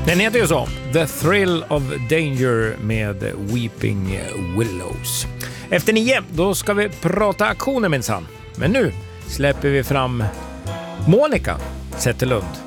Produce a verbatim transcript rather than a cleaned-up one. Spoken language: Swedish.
Den heter ju så, The Thrill of Danger med Weeping Willows. Efter nio, då ska vi prata aktioner minsann. Men nu släpper vi fram Monica Zetterlund.